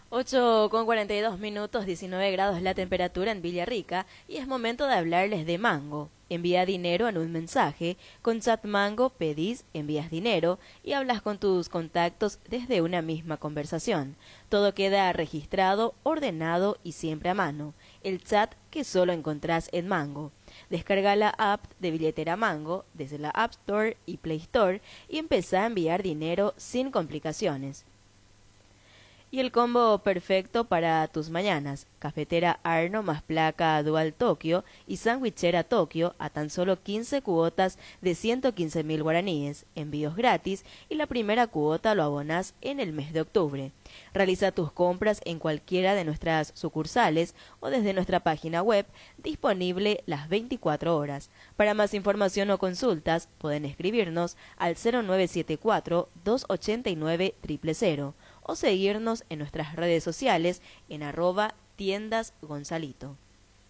8:42 minutos, 19 grados la temperatura en Villarrica y es momento de hablarles de Mango. Envía dinero en un mensaje, con Chat Mango pedís, envías dinero y hablas con tus contactos desde una misma conversación. Todo queda registrado, ordenado y siempre a mano. El chat que solo encontrás en Mango. Descarga la app de billetera Mango desde la App Store y Play Store y empezá a enviar dinero sin complicaciones. Y el combo perfecto para tus mañanas: cafetera Arno más placa Dual Tokio y sandwichera Tokio a tan solo 15 cuotas de 115.000 guaraníes, envíos gratis y la primera cuota lo abonás en el mes de octubre. Realiza tus compras en cualquiera de nuestras sucursales o desde nuestra página web, disponible las 24 horas. Para más información o consultas pueden escribirnos al 0974-289-000 o seguirnos en nuestras redes sociales en @tiendasgonzalito.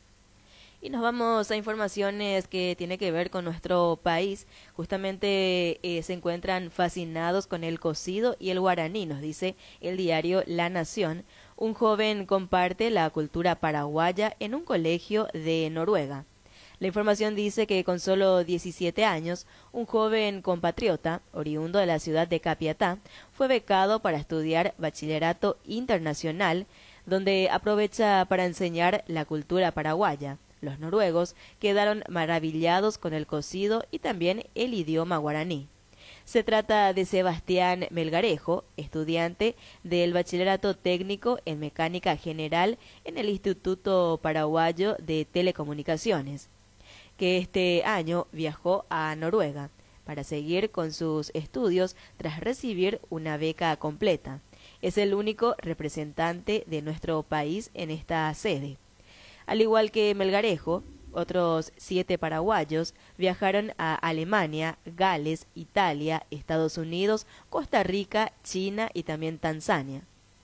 Y nos vamos a informaciones que tienen que ver con nuestro país. Justamente se encuentran fascinados con el cocido y el guaraní, nos dice el diario La Nación. Un joven comparte la cultura paraguaya en un colegio de Noruega. La información dice que con solo 17 años, un joven compatriota, oriundo de la ciudad de Capiatá, fue becado para estudiar bachillerato internacional, donde aprovecha para enseñar la cultura paraguaya. Los noruegos quedaron maravillados con el cocido y también el idioma guaraní. Se trata de Sebastián Melgarejo, estudiante del Bachillerato Técnico en Mecánica General en el Instituto Paraguayo de Telecomunicaciones, que este año viajó a Noruega para seguir con sus estudios tras recibir una beca completa. Es el único representante de nuestro país en esta sede. Al igual que Melgarejo, otros 7 paraguayos viajaron a Alemania, Gales, Italia, Estados Unidos, Costa Rica, China y también Tanzania.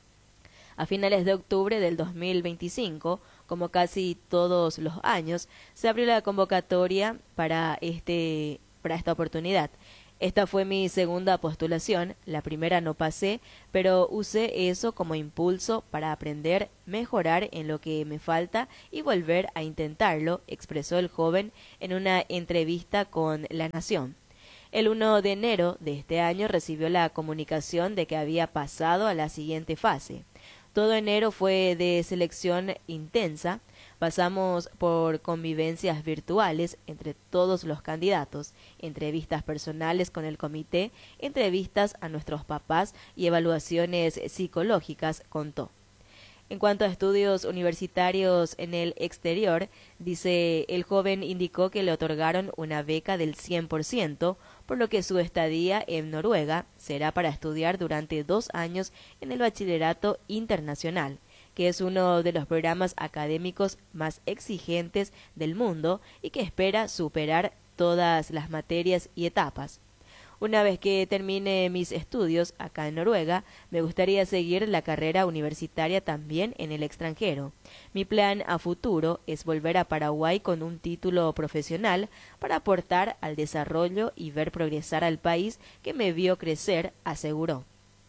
A finales de octubre del 2025, como casi todos los años, se abrió la convocatoria para esta oportunidad. Esta fue mi segunda postulación, la primera no pasé, pero usé eso como impulso para aprender, mejorar en lo que me falta y volver a intentarlo, expresó el joven en una entrevista con La Nación. El 1 de enero de este año recibió la comunicación de que había pasado a la siguiente fase. Todo enero fue de selección intensa. Pasamos por convivencias virtuales entre todos los candidatos, entrevistas personales con el comité, entrevistas a nuestros papás y evaluaciones psicológicas, contó. En cuanto a estudios universitarios en el exterior, dice, el joven indicó que le otorgaron una beca del 100%, por lo que su estadía en Noruega será para estudiar durante 2 años en el Bachillerato Internacional, que es uno de los programas académicos más exigentes del mundo y que espera superar todas las materias y etapas. Una vez que termine mis estudios acá en Noruega, me gustaría seguir la carrera universitaria también en el extranjero. Mi plan a futuro es volver a Paraguay con un título profesional para aportar al desarrollo y ver progresar al país que me vio crecer, aseguró.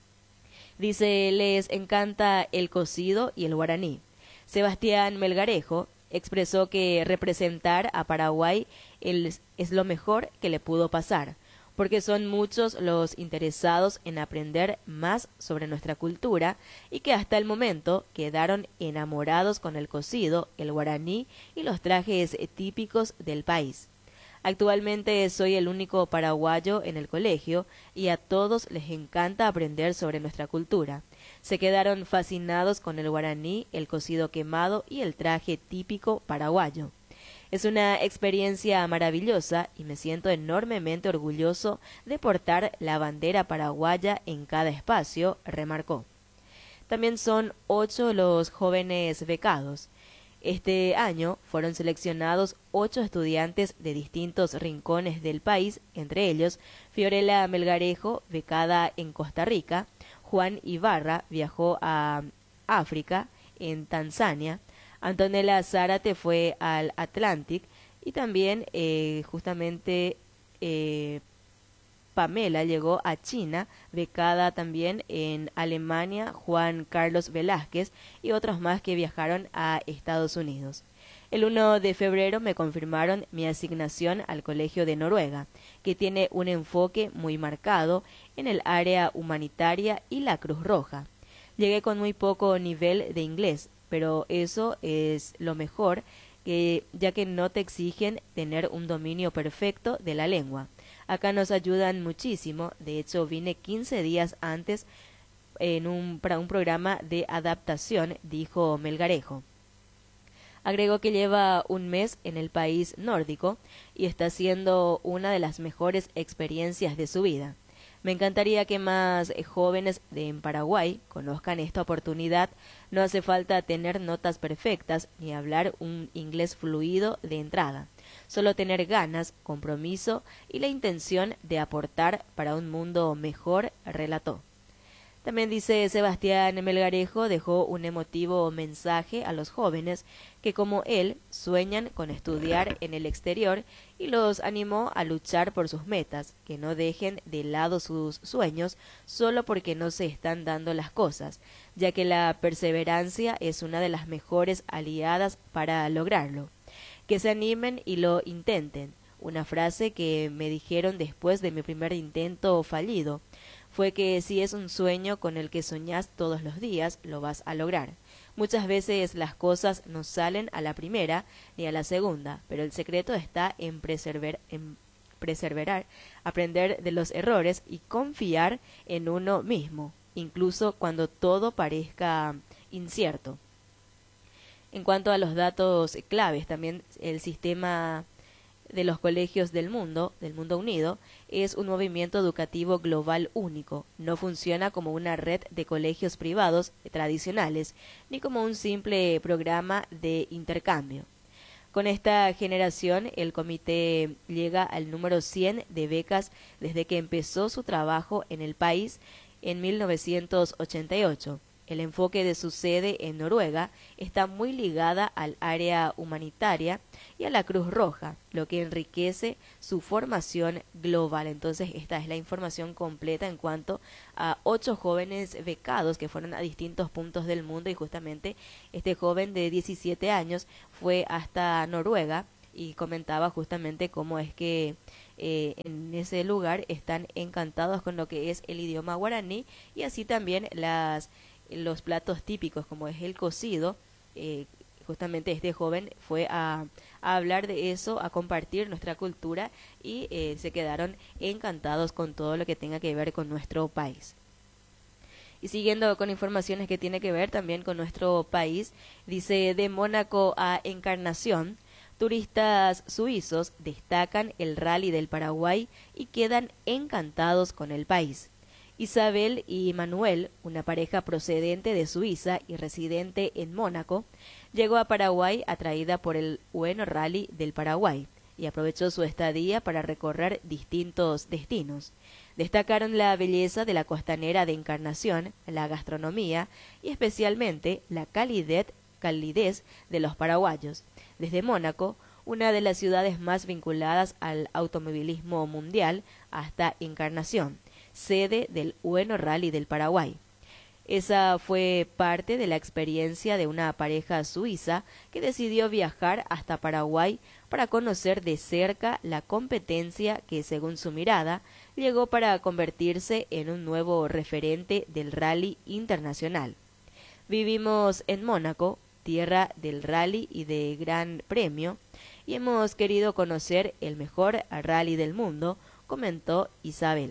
Dice, les encanta el cocido y el guaraní. Sebastián Melgarejo expresó que representar a Paraguay es lo mejor que le pudo pasar, porque son muchos los interesados en aprender más sobre nuestra cultura y que hasta el momento quedaron enamorados con el cocido, el guaraní y los trajes típicos del país. Actualmente soy el único paraguayo en el colegio y a todos les encanta aprender sobre nuestra cultura. Se quedaron fascinados con el guaraní, el cocido quemado y el traje típico paraguayo. Es una experiencia maravillosa y me siento enormemente orgulloso de portar la bandera paraguaya en cada espacio, remarcó. También son 8 los jóvenes becados. Este año fueron seleccionados 8 estudiantes de distintos rincones del país, entre ellos Fiorella Melgarejo, becada en Costa Rica, Juan Ibarra viajó a África, en Tanzania, Antonella Zárate fue al Atlantic y también justamente Pamela llegó a China, becada también en Alemania Juan Carlos Velázquez y otros más que viajaron a Estados Unidos. El 1 de febrero me confirmaron mi asignación al Colegio de Noruega, que tiene un enfoque muy marcado en el área humanitaria y la Cruz Roja. Llegué con muy poco nivel de inglés, pero eso es lo mejor, ya que no te exigen tener un dominio perfecto de la lengua. Acá nos ayudan muchísimo, de hecho vine 15 días antes para un programa de adaptación, dijo Melgarejo. Agregó que lleva un mes en el país nórdico y está siendo una de las mejores experiencias de su vida. Me encantaría que más jóvenes en Paraguay conozcan esta oportunidad. No hace falta tener notas perfectas ni hablar un inglés fluido de entrada. Solo tener ganas, compromiso y la intención de aportar para un mundo mejor, relató. También dice Sebastián Melgarejo dejó un emotivo mensaje a los jóvenes que como él sueñan con estudiar en el exterior y los animó a luchar por sus metas, que no dejen de lado sus sueños solo porque no se están dando las cosas, ya que la perseverancia es una de las mejores aliadas para lograrlo. Que se animen y lo intenten, una frase que me dijeron después de mi primer intento fallido. Fue que si es un sueño con el que soñás todos los días, lo vas a lograr. Muchas veces las cosas no salen a la primera ni a la segunda, pero el secreto está en perseverar, aprender de los errores y confiar en uno mismo, incluso cuando todo parezca incierto. En cuanto a los datos claves, también el sistema de los colegios del mundo unido, es un movimiento educativo global único. No funciona como una red de colegios privados tradicionales, ni como un simple programa de intercambio. Con esta generación, el comité llega al número 100 de becas desde que empezó su trabajo en el país en 1988. El enfoque de su sede en Noruega está muy ligada al área humanitaria y a la Cruz Roja, lo que enriquece su formación global. Entonces, esta es la información completa en cuanto a 8 jóvenes becados que fueron a distintos puntos del mundo y justamente este joven de 17 años fue hasta Noruega y comentaba justamente cómo es que en ese lugar están encantados con lo que es el idioma guaraní y así también los platos típicos como es el cocido. Justamente este joven fue a hablar de eso, a compartir nuestra cultura y se quedaron encantados con todo lo que tenga que ver con nuestro país. Y siguiendo con informaciones que tiene que ver también con nuestro país, dice de Mónaco a Encarnación, turistas suizos destacan el Rally del Paraguay y quedan encantados con el país. Isabel y Manuel, una pareja procedente de Suiza y residente en Mónaco, llegó a Paraguay atraída por el bueno Rally del Paraguay y aprovechó su estadía para recorrer distintos destinos. Destacaron la belleza de la costanera de Encarnación, la gastronomía y especialmente la calidez de los paraguayos. Desde Mónaco, una de las ciudades más vinculadas al automovilismo mundial, hasta Encarnación, sede del bueno Rally del Paraguay. Esa fue parte de la experiencia de una pareja suiza que decidió viajar hasta Paraguay para conocer de cerca la competencia que, según su mirada, llegó para convertirse en un nuevo referente del rally internacional. Vivimos en Mónaco, tierra del rally y de gran premio, y hemos querido conocer el mejor rally del mundo, comentó Isabel.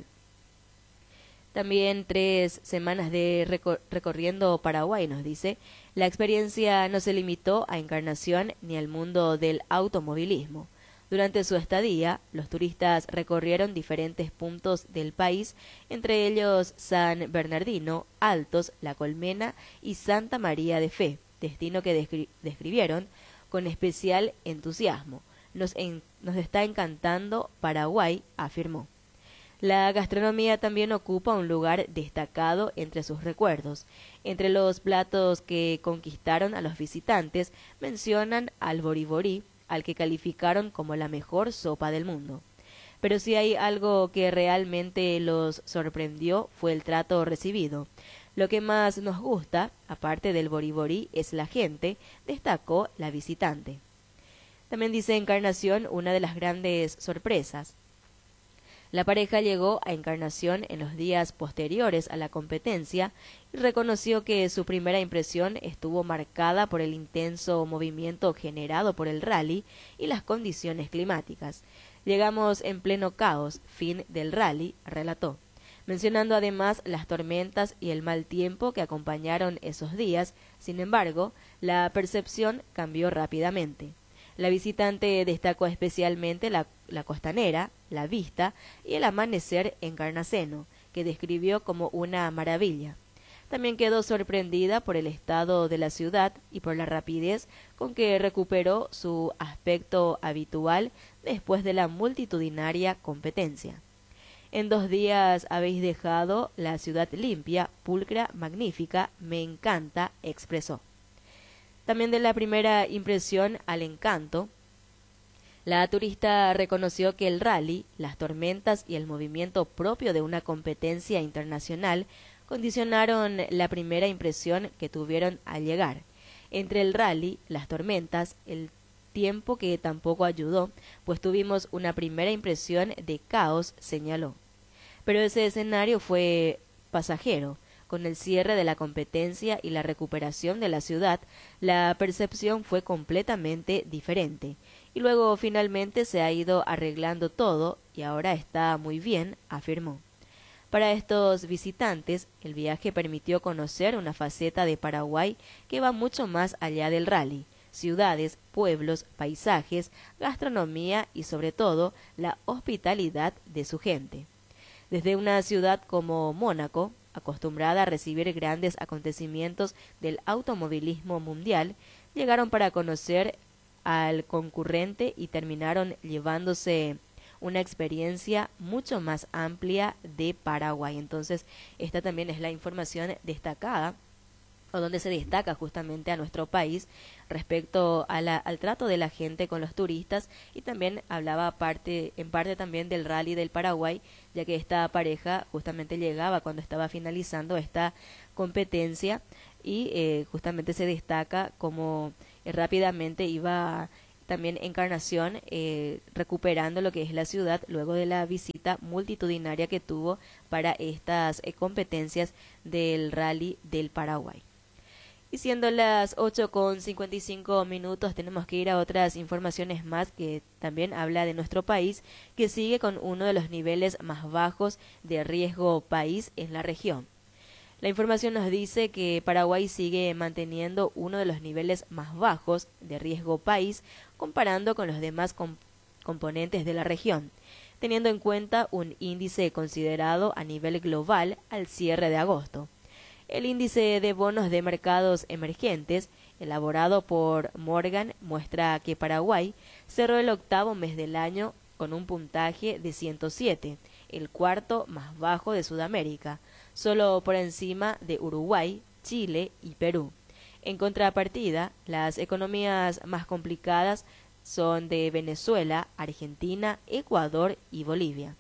También 3 semanas de recorriendo Paraguay, nos dice, la experiencia no se limitó a Encarnación ni al mundo del automovilismo. Durante su estadía, los turistas recorrieron diferentes puntos del país, entre ellos San Bernardino, Altos, La Colmena y Santa María de Fe, destino que describieron con especial entusiasmo. Nos está encantando Paraguay, afirmó. La gastronomía también ocupa un lugar destacado entre sus recuerdos. Entre los platos que conquistaron a los visitantes mencionan al boriborí, al que calificaron como la mejor sopa del mundo. Pero si hay algo que realmente los sorprendió fue el trato recibido. Lo que más nos gusta, aparte del boriborí, es la gente, destacó la visitante. También dice Encarnación una de las grandes sorpresas. La pareja llegó a Encarnación en los días posteriores a la competencia y reconoció que su primera impresión estuvo marcada por el intenso movimiento generado por el rally y las condiciones climáticas. Llegamos en pleno caos, fin del rally, relató, mencionando además las tormentas y el mal tiempo que acompañaron esos días. Sin embargo, la percepción cambió rápidamente. La visitante destacó especialmente la costanera, la vista y el amanecer en Carnaceno, que describió como una maravilla. También quedó sorprendida por el estado de la ciudad y por la rapidez con que recuperó su aspecto habitual después de la multitudinaria competencia. En 2 días habéis dejado la ciudad limpia, pulcra, magnífica, me encanta, expresó. También de la primera impresión al encanto, la turista reconoció que el rally, las tormentas y el movimiento propio de una competencia internacional condicionaron la primera impresión que tuvieron al llegar. Entre el rally, las tormentas, el tiempo que tampoco ayudó, pues tuvimos una primera impresión de caos, señaló. Pero ese escenario fue pasajero. Con el cierre de la competencia y la recuperación de la ciudad, la percepción fue completamente diferente. Y luego finalmente se ha ido arreglando todo y ahora está muy bien, afirmó. Para estos visitantes, el viaje permitió conocer una faceta de Paraguay que va mucho más allá del rally. Ciudades, pueblos, paisajes, gastronomía y sobre todo la hospitalidad de su gente. Desde una ciudad como Mónaco, acostumbrada a recibir grandes acontecimientos del automovilismo mundial, llegaron para conocer al concurrente y terminaron llevándose una experiencia mucho más amplia de Paraguay. Entonces, esta también es la información destacada, o donde se destaca justamente a nuestro país respecto a al trato de la gente con los turistas, y también hablaba en parte también del rally del Paraguay, ya que esta pareja justamente llegaba cuando estaba finalizando esta competencia y justamente se destaca como rápidamente iba también Encarnación recuperando lo que es la ciudad luego de la visita multitudinaria que tuvo para estas competencias del rally del Paraguay. Y siendo las 8:55 tenemos que ir a otras informaciones más que también habla de nuestro país, que sigue con uno de los niveles más bajos de riesgo país en la región. La información nos dice que Paraguay sigue manteniendo uno de los niveles más bajos de riesgo país comparando con los demás componentes de la región, teniendo en cuenta un índice considerado a nivel global al cierre de agosto. El índice de bonos de mercados emergentes, elaborado por Morgan, muestra que Paraguay cerró el octavo mes del año con un puntaje de 107, el cuarto más bajo de Sudamérica, solo por encima de Uruguay, Chile y Perú. En contrapartida, las economías más complicadas son de Venezuela, Argentina, Ecuador y Bolivia.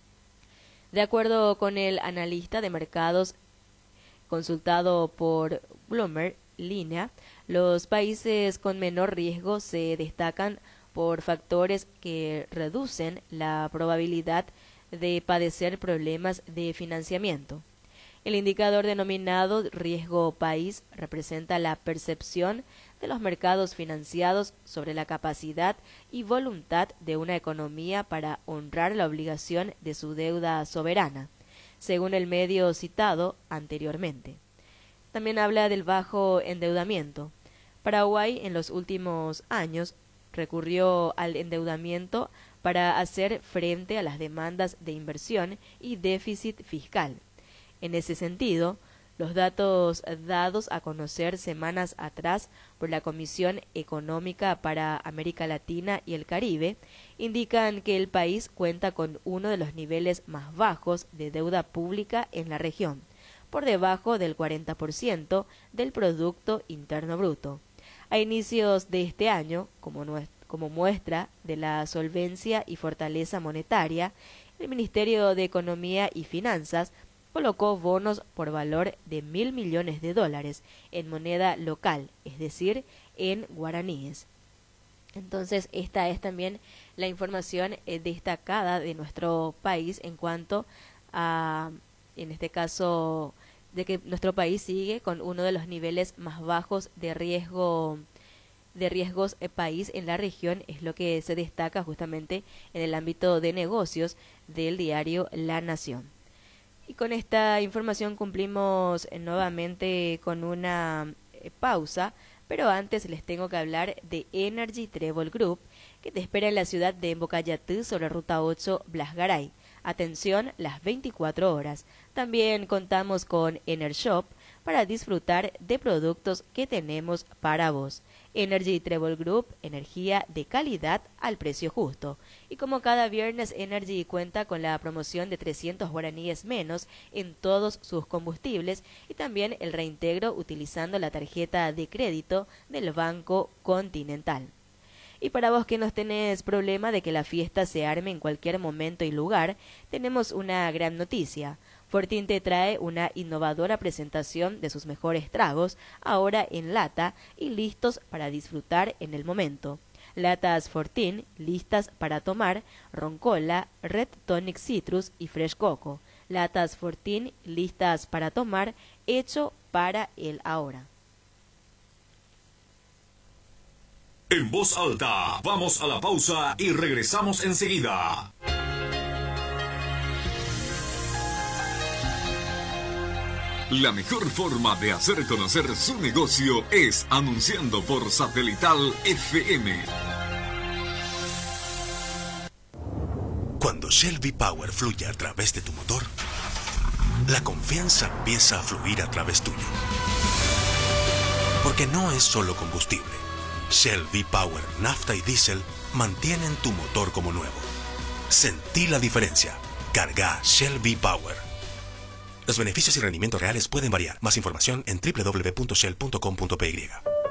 De acuerdo con el analista de mercados consultado por Bloomberg Línea, los países con menor riesgo se destacan por factores que reducen la probabilidad de padecer problemas de financiamiento. El indicador denominado riesgo país representa la percepción de los mercados financiados sobre la capacidad y voluntad de una economía para honrar la obligación de su deuda soberana, según el medio citado anteriormente. También habla del bajo endeudamiento. Paraguay en los últimos años recurrió al endeudamiento para hacer frente a las demandas de inversión y déficit fiscal. En ese sentido, los datos dados a conocer semanas atrás por la Comisión Económica para América Latina y el Caribe indican que el país cuenta con uno de los niveles más bajos de deuda pública en la región, por debajo del 40% del Producto Interno Bruto. A inicios de este año, como Como muestra de la solvencia y fortaleza monetaria, el Ministerio de Economía y Finanzas colocó bonos por valor de $1.000 millones en moneda local, es decir, en guaraníes. Entonces, esta es también la información destacada de nuestro país en cuanto a, en este caso, de que nuestro país sigue con uno de los niveles más bajos de riesgos país en la región, es lo que se destaca justamente en el ámbito de negocios del diario La Nación. Y con esta información cumplimos nuevamente con una pausa, pero antes les tengo que hablar de Energy Trébol Group, que te espera en la ciudad de Embocayatú sobre Ruta 8 Blasgaray. Atención las 24 horas. También contamos con EnerShop para disfrutar de productos que tenemos para vos. Energy Trébol Group, energía de calidad al precio justo. Y como cada viernes, Energy cuenta con la promoción de 300 guaraníes menos en todos sus combustibles y también el reintegro utilizando la tarjeta de crédito del Banco Continental. Y para vos que no tenés problema de que la fiesta se arme en cualquier momento y lugar, tenemos una gran noticia. Fortín te trae una innovadora presentación de sus mejores tragos, ahora en lata y listos para disfrutar en el momento. Latas Fortín, listas para tomar, Roncola, Red Tonic Citrus y Fresh Coco. Latas Fortín, listas para tomar, hecho para el ahora. En voz alta, vamos a la pausa y regresamos enseguida. La mejor forma de hacer conocer su negocio es anunciando por Satelital FM. Cuando Shell V-Power fluye a través de tu motor, la confianza empieza a fluir a través tuyo. Porque no es solo combustible. Shell V-Power, nafta y diésel mantienen tu motor como nuevo. Sentí la diferencia. Carga Shell V-Power. Los beneficios y rendimientos reales pueden variar. Más información en www.shell.com.py.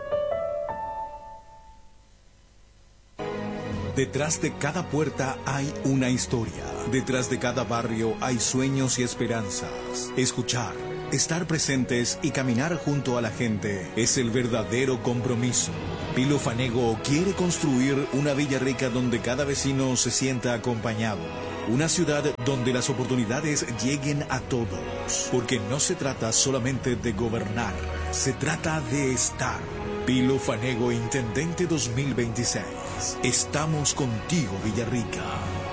Detrás de cada puerta hay una historia. Detrás de cada barrio hay sueños y esperanzas. Escuchar, estar presentes y caminar junto a la gente es el verdadero compromiso. Pilo Fanego quiere construir una Villarrica donde cada vecino se sienta acompañado. Una ciudad donde las oportunidades lleguen a todos. Porque no se trata solamente de gobernar, se trata de estar. Pilo Fanego, Intendente 2026. Estamos contigo, Villarrica.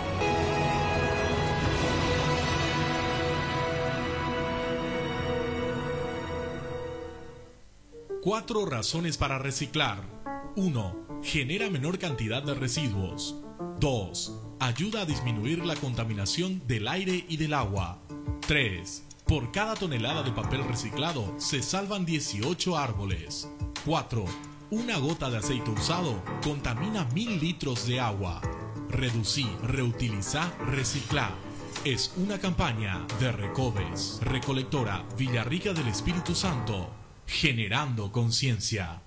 Cuatro razones para reciclar. 1. Genera menor cantidad de residuos. 2. Ayuda a disminuir la contaminación del aire y del agua. 3. Por cada tonelada de papel reciclado se salvan 18 árboles. 4. Una gota de aceite usado contamina 1000 litros de agua. Reducí, reutilizá, reciclá. Es una campaña de Recoves, Recolectora Villarrica del Espíritu Santo, generando conciencia.